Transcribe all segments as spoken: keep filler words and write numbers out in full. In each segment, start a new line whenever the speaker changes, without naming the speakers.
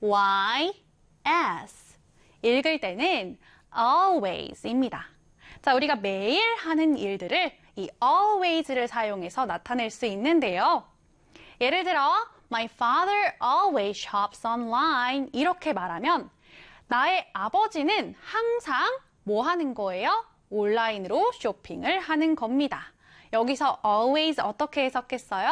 Y, S. 읽을 때는 always입니다. 자, 우리가 매일 하는 일들을 이 always를 사용해서 나타낼 수 있는데요. 예를 들어, My father always shops online. 이렇게 말하면 나의 아버지는 항상 뭐 하는 거예요? 온라인으로 쇼핑을 하는 겁니다. 여기서 always 어떻게 해석했어요?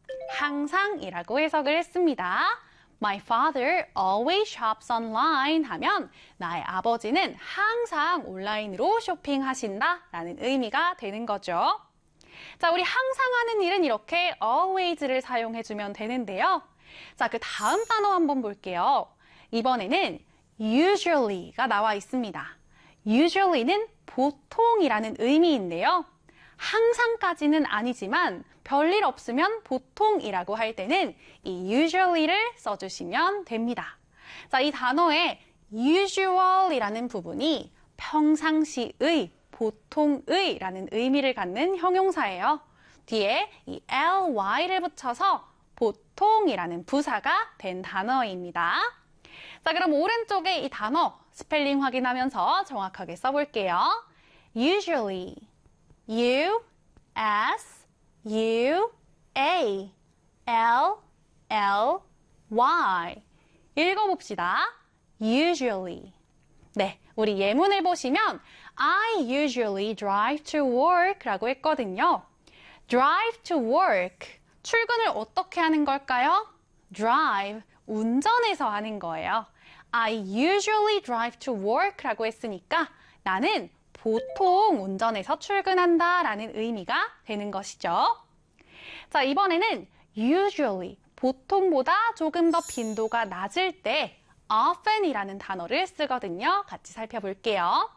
항상이라고 해석을 했습니다. My father always shops online 하면 나의 아버지는 항상 온라인으로 쇼핑하신다 라는 의미가 되는 거죠. 자, 우리 항상 하는 일은 이렇게 always를 사용해주면 되는데요. 자, 그 다음 단어 한번 볼게요. 이번에는 usually가 나와 있습니다. usually는 보통이라는 의미인데요. 항상까지는 아니지만 별일 없으면 보통이라고 할 때는 이 usually를 써주시면 됩니다. 자, 이 단어의 usual이라는 부분이 평상시의, 보통의 라는 의미를 갖는 형용사예요. 뒤에 이 ly를 붙여서 보통이라는 부사가 된 단어입니다. 자, 그럼 오른쪽에 이 단어 스펠링 확인하면서 정확하게 써볼게요. usually, U, S, U, A, L, L, Y. 읽어봅시다. usually. 네, 우리 예문을 보시면 I usually drive to work 라고 했거든요. drive to work. 출근을 어떻게 하는 걸까요? drive. 운전해서 하는 거예요. I usually drive to work 라고 했으니까 나는 보통 운전해서 출근한다 라는 의미가 되는 것이죠. 자, 이번에는 usually, 보통보다 조금 더 빈도가 낮을 때 often이라는 단어를 쓰거든요. 같이 살펴볼게요.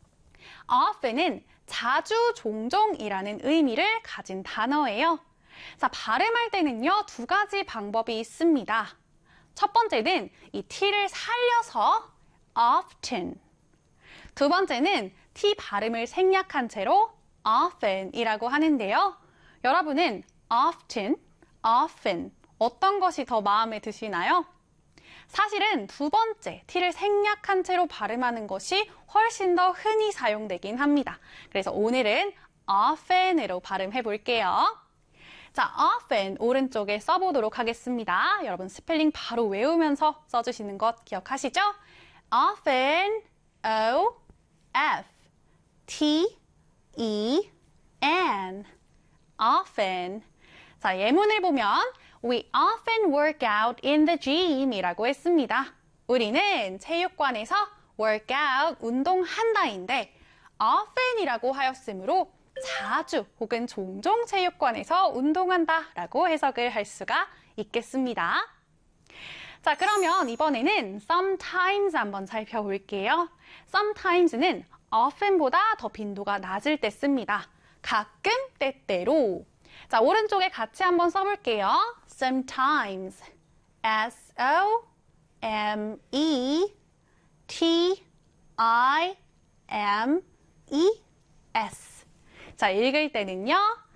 often은 자주, 종종이라는 의미를 가진 단어예요. 자, 발음할 때는요, 두 가지 방법이 있습니다. 첫 번째는 이 t를 살려서 often. 두 번째는 t 발음을 생략한 채로 often이라고 하는데요. 여러분은 often, often 어떤 것이 더 마음에 드시나요? 사실은 두 번째 t를 생략한 채로 발음하는 것이 훨씬 더 흔히 사용되긴 합니다. 그래서 오늘은 often으로 발음해 볼게요. 자, often 오른쪽에 써보도록 하겠습니다. 여러분 스펠링 바로 외우면서 써주시는 것 기억하시죠? often, O, F, T, E, N, often. 자, 예문을 보면 We often work out in the gym 이라고 했습니다. 우리는 체육관에서 work out, 운동한다인데 often이라고 하였으므로 자주 혹은 종종 체육관에서 운동한다 라고 해석을 할 수가 있겠습니다. 자, 그러면 이번에는 sometimes 한번 살펴볼게요. sometimes는 often보다 더 빈도가 낮을 때 씁니다. 가끔, 때때로. 자, 오른쪽에 같이 한번 써볼게요. sometimes, S O M E T I M E S. 자, 읽을 때는요.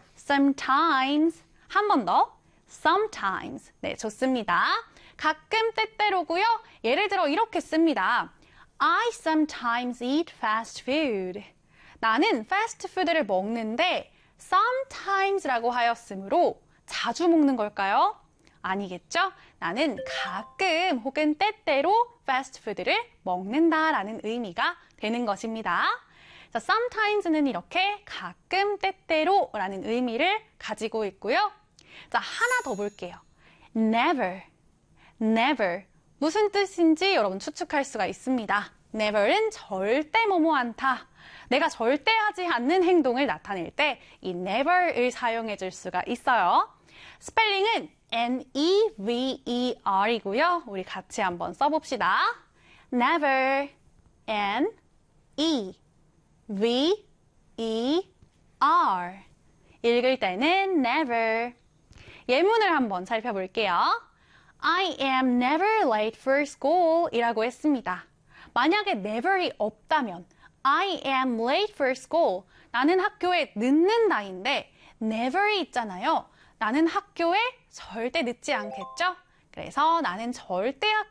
sometimes. 한 번 더. sometimes. 네, 좋습니다. 가끔, 때때로고요. 예를 들어 이렇게 씁니다. I sometimes eat fast food. 나는 패스트푸드를 먹는데 sometimes라고 하였으므로 자주 먹는 걸까요? 아니겠죠? 나는 가끔 혹은 때때로 패스트푸드를 먹는다라는 의미가 되는 것입니다. 자, sometimes는 이렇게 가끔, 때때로라는 의미를 가지고 있고요. 자, 하나 더 볼게요. never, never. 무슨 뜻인지 여러분 추측할 수가 있습니다. never는 절대 뭐뭐 않다. 내가 절대 하지 않는 행동을 나타낼 때 이 never을 사용해 줄 수가 있어요. 스펠링은 N E V E R이고요. 우리 같이 한번 써봅시다. never, N E V E R. 읽을 때는 never. 예문을 한번 살펴볼게요. I am never late for school 이라고 했습니다. 만약에 never이 없다면 I am late for school. 나는 학교에 늦는다인데 never이 있잖아요. 나는 학교에 절대 늦지 않겠죠? 그래서 나는 절대